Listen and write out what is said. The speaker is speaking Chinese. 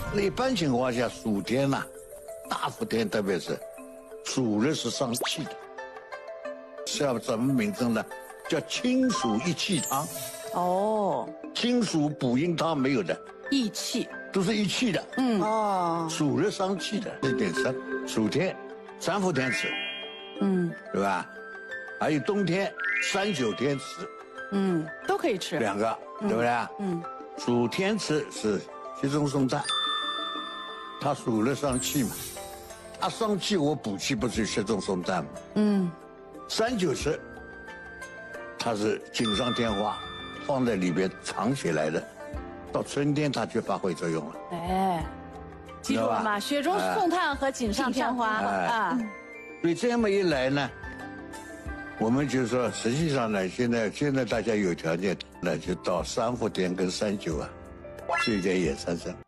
那一般情况下，暑天呐、大伏天特别是，暑热是伤气的，叫什么名称呢？叫清暑益气汤。 哦， 清暑补阴汤没有的， 益气。 都是益气的。 哦， 暑热伤气的，这点生。暑天、3伏天吃，对吧？还有冬天3、9天吃， 都可以吃。 两个，对不对？暑天吃是雪中送炭，它暑热伤气嘛，它伤气我补气不是雪中送炭嘛。3、9吃，它是锦上添花，放在里边藏起来的，到春天它就发挥作用了。 哎，记住了吗？雪中送炭和锦上添花啊。 所以这么一来呢，我们就说，实际上呢，现在大家有条件，那就到3伏天跟3、9啊，吃一点野山参。